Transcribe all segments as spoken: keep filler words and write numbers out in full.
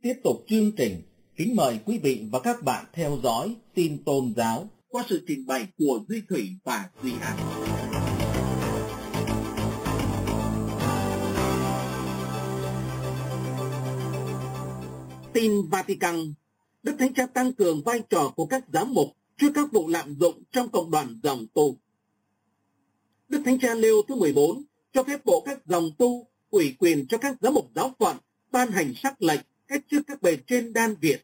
Tiếp tục chương trình, kính mời quý vị và các bạn theo dõi tin tôn giáo qua sự trình bày của Duy Thủy và Duy An. Tin Vatican, Đức Thánh Cha tăng cường vai trò của các giám mục trước các vụ lạm dụng trong cộng đoàn dòng tu. Đức Thánh Cha Leo thứ mười bốn cho phép bộ các dòng tu ủy quyền cho các giám mục giáo phận ban hành sắc lệnh cách chức các bề trên đan viện.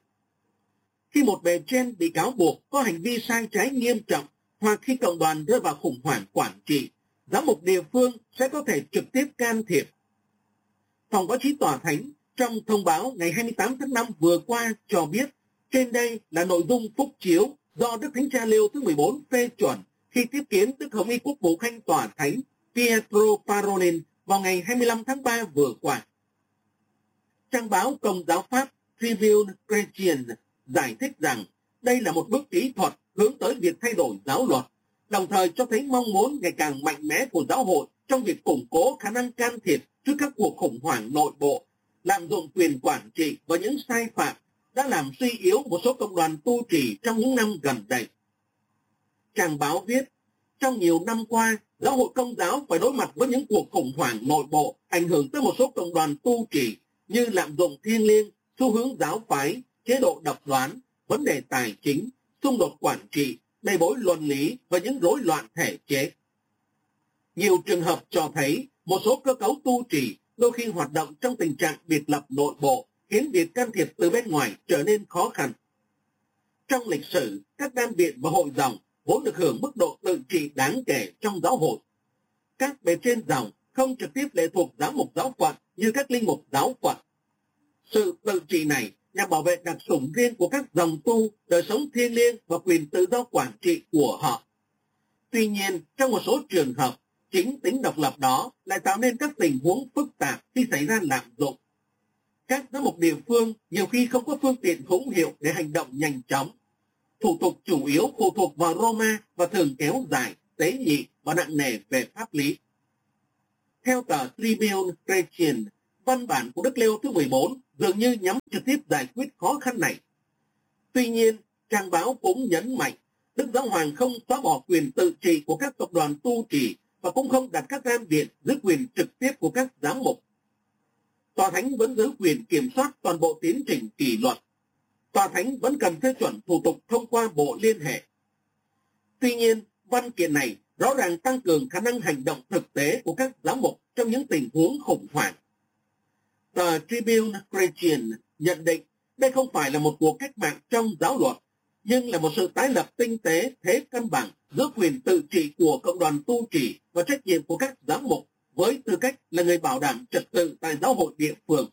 Khi một bề trên bị cáo buộc có hành vi sai trái nghiêm trọng hoặc khi cộng đoàn rơi vào khủng hoảng quản trị, giám mục địa phương sẽ có thể trực tiếp can thiệp. Phòng báo chí Tòa Thánh trong thông báo ngày hai mươi tám tháng năm vừa qua cho biết trên đây là nội dung phúc chiếu do Đức Thánh Cha Leo thứ mười bốn phê chuẩn khi tiếp kiến Đức Hồng Y Quốc vụ Khanh Tòa Thánh Pietro Parolin vào ngày hai mươi lăm tháng ba vừa qua. Trang báo Công giáo Pháp Tribune Chrétien giải thích rằng đây là một bước kỹ thuật hướng tới việc thay đổi giáo luật, đồng thời cho thấy mong muốn ngày càng mạnh mẽ của giáo hội trong việc củng cố khả năng can thiệp trước các cuộc khủng hoảng nội bộ, lạm dụng quyền quản trị và những sai phạm đã làm suy yếu một số cộng đoàn tu trì trong những năm gần đây. Trang báo viết, trong nhiều năm qua, giáo hội Công giáo phải đối mặt với những cuộc khủng hoảng nội bộ ảnh hưởng tới một số cộng đoàn tu trì như lạm dụng thiêng liêng, xu hướng giáo phái, chế độ độc đoán, vấn đề tài chính, xung đột quản trị, bê bối luân lý và những rối loạn thể chế. Nhiều trường hợp cho thấy một số cơ cấu tu trì đôi khi hoạt động trong tình trạng biệt lập nội bộ, khiến việc can thiệp từ bên ngoài trở nên khó khăn. Trong lịch sử, các đan viện và hội dòng vốn được hưởng mức độ tự trị đáng kể trong giáo hội. Các bề trên dòng không trực tiếp lệ thuộc giám mục giáo phận như các linh mục giáo phận. Sự tự trị này nhằm bảo vệ đặc sủng riêng của các dòng tu, đời sống thiêng liêng và quyền tự do quản trị của họ. Tuy nhiên, trong một số trường hợp, chính tính độc lập đó lại tạo nên các tình huống phức tạp khi xảy ra lạm dụng. Các giám mục địa phương nhiều khi không có phương tiện hữu hiệu để hành động nhanh chóng. Thủ tục chủ yếu phụ thuộc vào Roma và thường kéo dài, tế nhị và nặng nề về pháp lý. Theo tờ Tribune Chrétien, văn bản của Đức Leo thứ mười bốn dường như nhắm trực tiếp giải quyết khó khăn này. Tuy nhiên, trang báo cũng nhấn mạnh, Đức Giáo Hoàng không xóa bỏ quyền tự trị của các tập đoàn tu trì và cũng không đặt các đan viện dưới quyền trực tiếp của các giám mục. Tòa Thánh vẫn giữ quyền kiểm soát toàn bộ tiến trình kỷ luật. Tòa Thánh vẫn cần phê chuẩn thủ tục thông qua bộ liên hệ. Tuy nhiên, văn kiện này rõ ràng tăng cường khả năng hành động thực tế của các giám mục trong những tình huống khủng hoảng. Tờ Tribune Chrétien nhận định đây không phải là một cuộc cách mạng trong giáo luật, nhưng là một sự tái lập tinh tế thế cân bằng giữa quyền tự trị của cộng đoàn tu trì và trách nhiệm của các giám mục với tư cách là người bảo đảm trật tự tại giáo hội địa phương.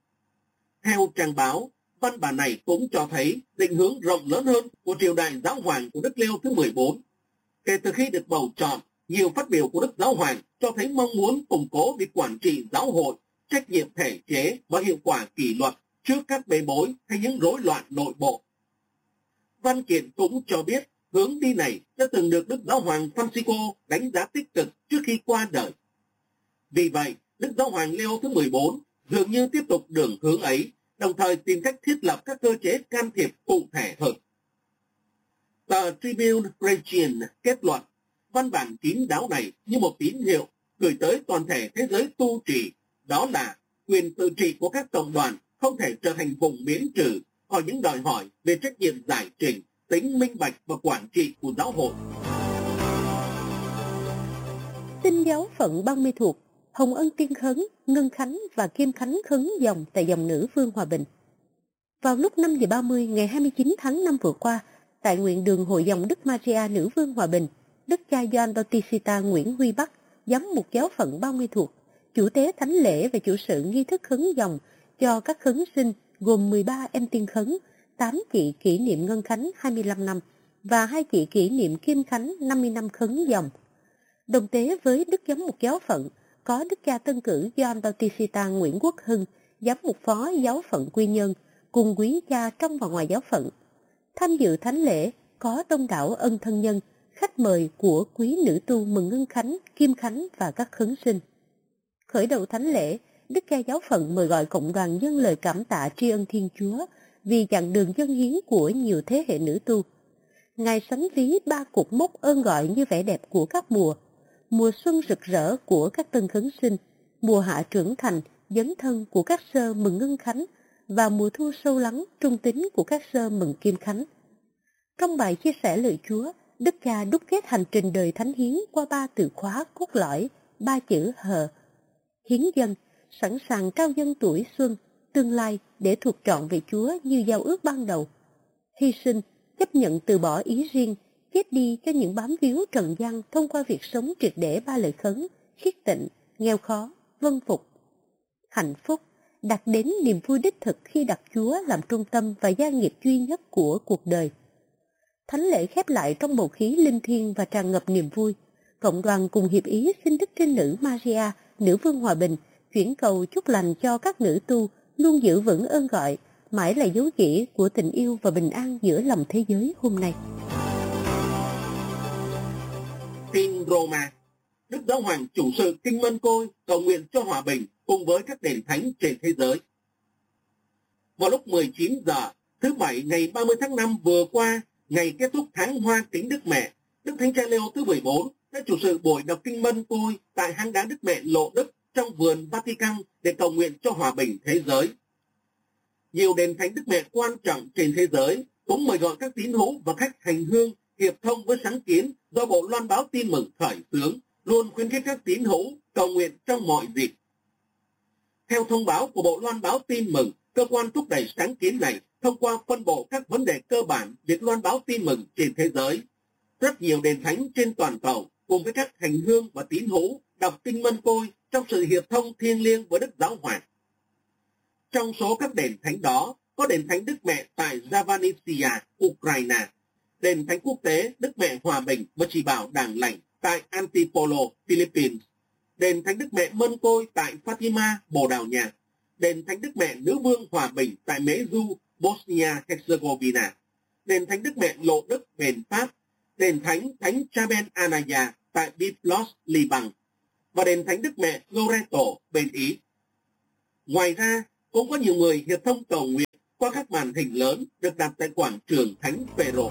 Theo trang báo, văn bản này cũng cho thấy định hướng rộng lớn hơn của triều đại giáo hoàng của Đức Leo thứ mười bốn. Kể từ khi được bầu chọn, nhiều phát biểu của Đức Giáo Hoàng cho thấy mong muốn củng cố việc quản trị giáo hội, trách nhiệm thể chế và hiệu quả kỷ luật trước các bê bối hay những rối loạn nội bộ. Văn kiện cũng cho biết hướng đi này đã từng được Đức Giáo Hoàng Francisco đánh giá tích cực trước khi qua đời. Vì vậy, Đức Giáo Hoàng Leo thứ mười bốn dường như tiếp tục đường hướng ấy, đồng thời tìm cách thiết lập các cơ chế can thiệp cụ thể hơn. Tờ Tribune Chrétien kết luận, văn bản kín đáo này như một tín hiệu gửi tới toàn thể thế giới tu trì, đó là quyền tự trị của các cộng đoàn không thể trở thành vùng miễn trừ khỏi những đòi hỏi về trách nhiệm giải trình, tính minh bạch và quản trị của giáo hội. Tin giáo phận Ban Mê Thuột, Hồng Ân Tiên Khấn, Ngân Khánh và Kim Khánh khấn dòng tại dòng nữ Phương Hòa Bình. Vào lúc năm giờ ba mươi ngày hai mươi chín tháng năm vừa qua, tại nguyện đường Hội dòng Đức Maria Nữ Vương Hòa Bình, Đức cha Gioan Bautista Nguyễn Huy Bắc, giám mục giáo phận Ban Mê Thuột, chủ tế thánh lễ và chủ sự nghi thức khấn dòng cho các khấn sinh gồm mười ba em tiên khấn, tám chị kỷ niệm Ngân Khánh hai mươi lăm năm và hai chị kỷ niệm Kim Khánh năm mươi năm khấn dòng. Đồng tế với Đức giám mục giáo phận có Đức cha tân cử Gioan Bautista Nguyễn Quốc Hưng, giám mục phó giáo phận Quy Nhơn, cùng quý cha trong và ngoài giáo phận. Tham dự thánh lễ có đông đảo ân thân nhân, khách mời của quý nữ tu mừng Ngân Khánh, Kim Khánh và các khấn sinh. Khởi đầu thánh lễ, Đức cha giáo phận mời gọi cộng đoàn dâng lời cảm tạ tri ân Thiên Chúa vì chặng đường dâng hiến của nhiều thế hệ nữ tu. Ngài sánh ví ba cột mốc ơn gọi như vẻ đẹp của các mùa: mùa xuân rực rỡ của các tân khấn sinh, mùa hạ trưởng thành, dấn thân của các sơ mừng ngân khánh và mùa thu sâu lắng, trung tín của các sơ mừng kim khánh. Trong bài chia sẻ lời Chúa, Đức cha đúc kết hành trình đời thánh hiến qua ba từ khóa cốt lõi, ba chữ hờ: hiến dâng, sẵn sàng trao dâng tuổi xuân, tương lai để thuộc trọn về Chúa như giao ước ban đầu; hy sinh, chấp nhận từ bỏ ý riêng, chết đi cho những bám víu trần gian thông qua việc sống triệt để ba lời khấn: khiết tịnh, nghèo khó, vâng phục; hạnh phúc, đạt đến niềm vui đích thực khi đặt Chúa làm trung tâm và gia nghiệp duy nhất của cuộc đời. Thánh lễ khép lại trong bầu khí linh thiêng và tràn ngập niềm vui. Cộng đoàn cùng hiệp ý xin Đức Trinh Nữ Maria, Nữ Vương Hòa Bình, chuyển cầu chúc lành cho các nữ tu luôn giữ vững ơn gọi, mãi là dấu chỉ của tình yêu và bình an giữa lòng thế giới hôm nay. Tin Roma. Đức Giáo Hoàng chủ sự Kinh Mân Côi cầu nguyện cho hòa bình cùng với các đền thánh trên thế giới. Vào lúc mười chín giờ thứ Bảy ngày ba mươi tháng năm vừa qua, ngày kết thúc tháng Hoa Kính Đức Mẹ, Đức Thánh Cha Leo thứ mười bốn đã chủ sự buổi đọc Kinh Mân Côi tại hang đá Đức Mẹ Lộ Đức trong vườn Vatican để cầu nguyện cho hòa bình thế giới. Nhiều đền thánh Đức Mẹ quan trọng trên thế giới cũng mời gọi các tín hữu và khách hành hương hiệp thông với sáng kiến do Bộ Loan báo Tin Mừng khởi xướng, luôn khuyến khích các tín hữu cầu nguyện trong mọi dịp. Theo thông báo của Bộ Loan báo Tin Mừng, cơ quan thúc đẩy sáng kiến này thông qua phân bổ các vấn đề cơ bản việc loan báo tin mừng trên thế giới. Rất nhiều đền thánh trên toàn cầu cùng với các hành hương và tín hữu đọc Kinh Mân Côi trong sự hiệp thông thiêng liêng với Đức Giáo Hoàng. Trong số các đền thánh đó có đền thánh Đức Mẹ tại Zavanisia, Ukraine, đền thánh quốc tế Đức Mẹ Hòa Bình và Chỉ Bảo Đàng Lành tại Antipolo, Philippines, đền thánh Đức Mẹ Mân Côi tại Fatima, Bồ Đào Nha, đền thánh Đức Mẹ Nữ Vương Hòa Bình tại Mễ Du, Bosnia-Herzegovina, đền thánh Đức Mẹ Lộ Đức, bền Pháp, đền thánh Thánh Chaben Anaya tại Byblos, Liban và đền thánh Đức Mẹ Loreto, bên Ý. Ngoài ra, cũng có nhiều người hiệp thông cầu nguyện qua các màn hình lớn được đặt tại quảng trường Thánh Phêrô.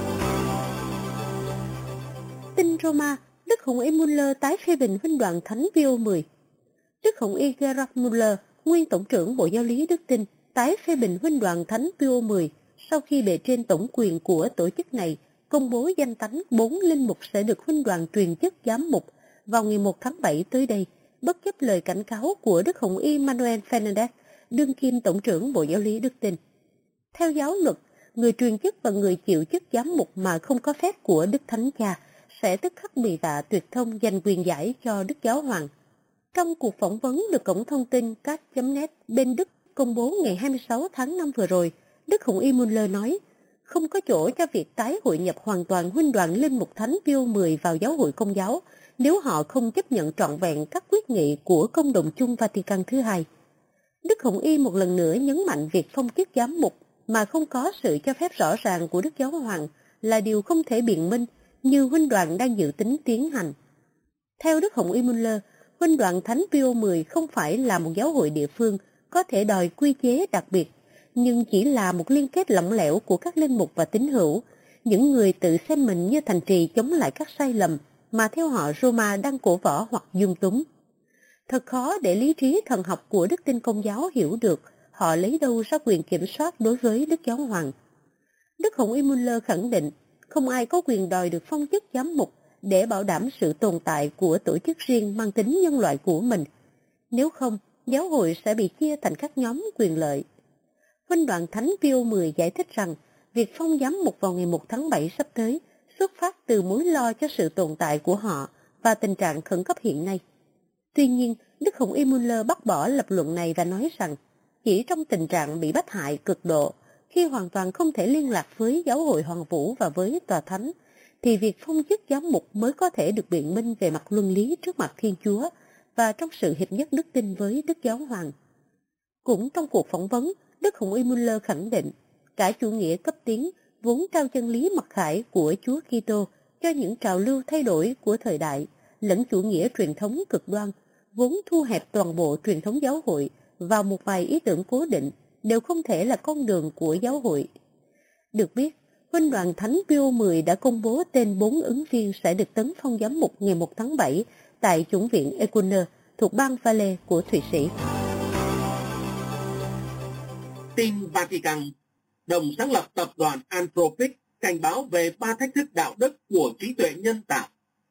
Tin Roma, Đức Hồng Y Muller tái phê bình huynh đoàn Thánh Pio mười. Đức Hồng Y Gerhard Muller, nguyên tổng trưởng Bộ Giáo lý Đức Tin, tái phê bình huynh đoàn Thánh Pio mười sau khi bề trên tổng quyền của tổ chức này công bố danh tánh bốn linh mục sẽ được huynh đoàn truyền chức giám mục vào ngày một tháng bảy tới đây, bất chấp lời cảnh cáo của Đức Hồng Y Manuel Fernandez, đương kim tổng trưởng Bộ Giáo lý Đức Tin. Theo giáo luật, người truyền chức và người chịu chức giám mục mà không có phép của Đức Thánh Cha sẽ tức khắc bị vạ tuyệt thông giành quyền giải cho Đức Giáo Hoàng. Trong cuộc phỏng vấn được cổng thông tin cat chấm net bên Đức công bố ngày hai mươi sáu tháng năm vừa rồi, Đức Hồng Y Muller nói, không có chỗ cho việc tái hội nhập hoàn toàn huynh đoàn linh mục Thánh Pio mười vào giáo hội Công giáo nếu họ không chấp nhận trọn vẹn các quyết nghị của Công đồng chung Vatican thứ hai. Đức Hồng Y một lần nữa nhấn mạnh việc phong chức giám mục mà không có sự cho phép rõ ràng của Đức Giáo Hoàng là điều không thể biện minh như huynh đoàn đang dự tính tiến hành. Theo Đức Hồng Y Muller, huynh đoàn Thánh Pio mười không phải là một giáo hội địa phương có thể đòi quy chế đặc biệt, nhưng chỉ là một liên kết lỏng lẻo của các linh mục và tín hữu, những người tự xem mình như thành trì chống lại các sai lầm mà theo họ Roma đang cổ võ hoặc dung túng. Thật khó để lý trí thần học của đức tin Công giáo hiểu được họ lấy đâu ra quyền kiểm soát đối với Đức Giáo Hoàng. Đức Hồng Y Muller khẳng định không ai có quyền đòi được phong chức giám mục để bảo đảm sự tồn tại của tổ chức riêng mang tính nhân loại của mình. Nếu không, giáo hội sẽ bị chia thành các nhóm quyền lợi. Huynh đoàn Thánh Pio mười giải thích rằng việc phong giám mục vào ngày một tháng bảy sắp tới xuất phát từ mối lo cho sự tồn tại của họ và tình trạng khẩn cấp hiện nay. Tuy nhiên, Đức Hồng Y Muller bác bỏ lập luận này và nói rằng chỉ trong tình trạng bị bách hại cực độ, khi hoàn toàn không thể liên lạc với giáo hội Hoàng Vũ và với Tòa Thánh, thì việc phong chức giám mục mới có thể được biện minh về mặt luân lý trước mặt Thiên Chúa và trong sự hiệp nhất đức tin với Đức Giáo Hoàng. Cũng trong cuộc phỏng vấn, Đức Hồng Y Muller khẳng định cả chủ nghĩa cấp tiến vốn trao chân lý mặc khải của Chúa Kitô cho những trào lưu thay đổi của thời đại, lẫn chủ nghĩa truyền thống cực đoan vốn thu hẹp toàn bộ truyền thống giáo hội vào một vài ý tưởng cố định, đều không thể là con đường của giáo hội. Được biết, Huynh đoàn Thánh Pio mười đã công bố tên bốn ứng viên sẽ được tấn phong giám mục ngày một tháng bảy tại chủng viện Ecuner thuộc bang Valais của Thụy Sĩ. Tin Vatican, đồng sáng lập tập đoàn Anthropic cảnh báo về ba thách thức đạo đức của trí tuệ nhân tạo.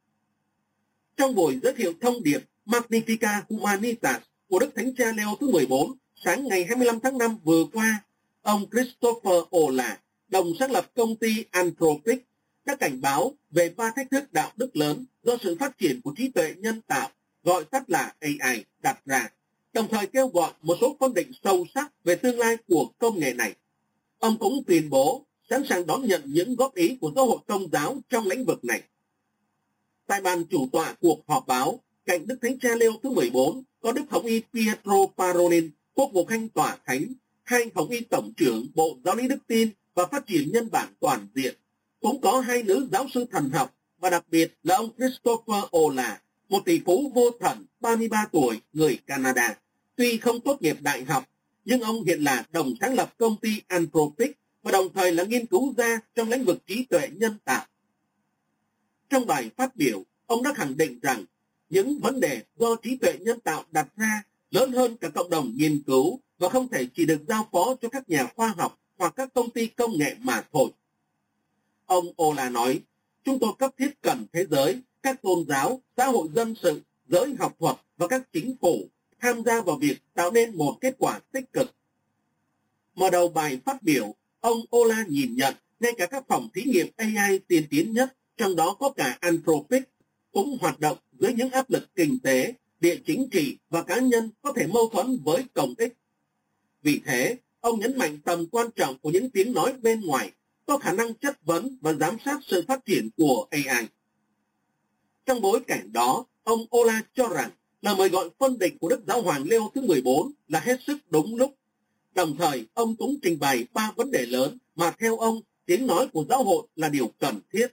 Trong buổi giới thiệu thông điệp Magnificat Humanitas của Đức Thánh Cha Leo thứ mười bốn sáng ngày hai mươi lăm tháng năm vừa qua, ông Christopher Olah, đồng sáng lập công ty Anthropic, đã cảnh báo về ba thách thức đạo đức lớn do sự phát triển của trí tuệ nhân tạo, gọi tắt là a i, đặt ra, đồng thời kêu gọi một số phân định sâu sắc về tương lai của công nghệ này. Ông cũng tuyên bố sẵn sàng đón nhận những góp ý của giáo hội Công giáo trong lĩnh vực này. Tại bàn chủ tọa cuộc họp báo, cạnh Đức Thánh Cha Leo thứ mười bốn có Đức Hồng y Pietro Parolin, quốc vụ khanh tòa thánh, hai Hồng y Tổng trưởng Bộ Giáo lý Đức tin và Phát triển Nhân bản toàn diện. Cũng có hai nữ giáo sư thần học và đặc biệt là ông Christopher Olah, một tỷ phú vô thần ba mươi ba tuổi, người Canada. Tuy không tốt nghiệp đại học, nhưng ông hiện là đồng sáng lập công ty Anthropic và đồng thời là nghiên cứu gia trong lĩnh vực trí tuệ nhân tạo. Trong bài phát biểu, ông đã khẳng định rằng những vấn đề do trí tuệ nhân tạo đặt ra lớn hơn cả cộng đồng nghiên cứu và không thể chỉ được giao phó cho các nhà khoa học hoặc các công ty công nghệ mà thôi. Ông Olah nói, chúng tôi cấp thiết cần thế giới, các tôn giáo, xã hội dân sự, giới học thuật và các chính phủ tham gia vào việc tạo nên một kết quả tích cực. Mở đầu bài phát biểu, ông Olah nhìn nhận ngay cả các phòng thí nghiệm a i tiên tiến nhất, trong đó có cả Anthropic, cũng hoạt động dưới những áp lực kinh tế, địa chính trị và cá nhân có thể mâu thuẫn với công ích. Vì thế, ông nhấn mạnh tầm quan trọng của những tiếng nói bên ngoài, có khả năng chất vấn và giám sát sự phát triển của a i. Trong bối cảnh đó, ông Olah cho rằng lời mời gọi phân định của Đức Giáo hoàng Leo thứ mười bốn là hết sức đúng lúc. Đồng thời, ông cũng trình bày ba vấn đề lớn mà theo ông, tiếng nói của giáo hội là điều cần thiết.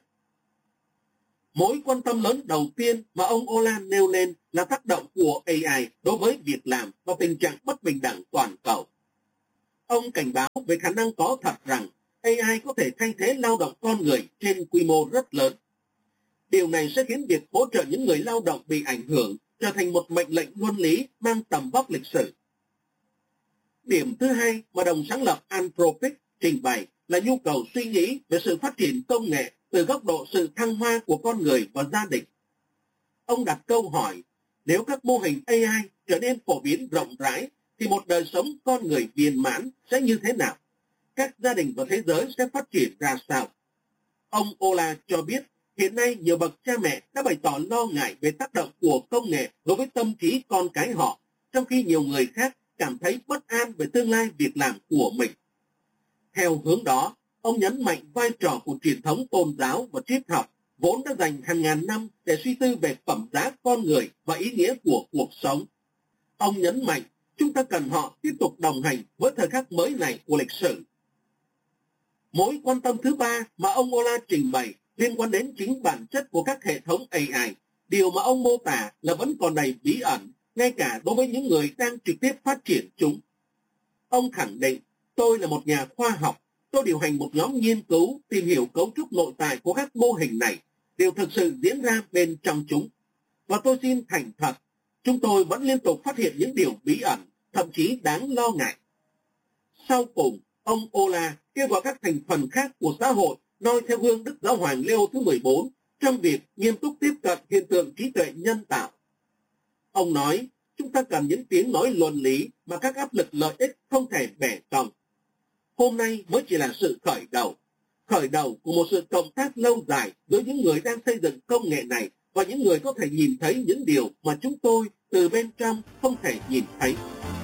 Mối quan tâm lớn đầu tiên mà ông Olah nêu lên là tác động của a i đối với việc làm và tình trạng bất bình đẳng toàn cầu. Ông cảnh báo về khả năng có thật rằng a i có thể thay thế lao động con người trên quy mô rất lớn. Điều này sẽ khiến việc hỗ trợ những người lao động bị ảnh hưởng trở thành một mệnh lệnh luân lý mang tầm vóc lịch sử. Điểm thứ hai mà đồng sáng lập Anthropic trình bày là nhu cầu suy nghĩ về sự phát triển công nghệ từ góc độ sự thăng hoa của con người và gia đình. Ông đặt câu hỏi, nếu các mô hình a i trở nên phổ biến rộng rãi, thì một đời sống con người viên mãn sẽ như thế nào? Các gia đình và thế giới sẽ phát triển ra sao? Ông Olah cho biết, hiện nay nhiều bậc cha mẹ đã bày tỏ lo ngại về tác động của công nghệ đối với tâm trí con cái họ, trong khi nhiều người khác cảm thấy bất an về tương lai việc làm của mình. Theo hướng đó, ông nhấn mạnh vai trò của truyền thống tôn giáo và triết học, vốn đã dành hàng ngàn năm để suy tư về phẩm giá con người và ý nghĩa của cuộc sống. Ông nhấn mạnh, chúng ta cần họ tiếp tục đồng hành với thời khắc mới này của lịch sử. Mối quan tâm thứ ba mà ông Olah trình bày liên quan đến chính bản chất của các hệ thống a i, điều mà ông mô tả là vẫn còn đầy bí ẩn, ngay cả đối với những người đang trực tiếp phát triển chúng. Ông khẳng định, tôi là một nhà khoa học, tôi điều hành một nhóm nghiên cứu tìm hiểu cấu trúc nội tại của các mô hình này, điều thực sự diễn ra bên trong chúng. Và tôi xin thành thật, chúng tôi vẫn liên tục phát hiện những điều bí ẩn, thậm chí đáng lo ngại. Sau cùng, ông Olah kêu gọi các thành phần khác của xã hội noi theo gương Đức Giáo hoàng Leo thứ mười bốn trong việc nghiêm túc tiếp cận hiện tượng trí tuệ nhân tạo. Ông nói, chúng ta cần những tiếng nói luân lý mà các áp lực lợi ích không thể bẻ cong. Hôm nay mới chỉ là sự khởi đầu, khởi đầu của một sự cộng tác lâu dài với những người đang xây dựng công nghệ này và những người có thể nhìn thấy những điều mà chúng tôi từ bên trong không thể nhìn thấy.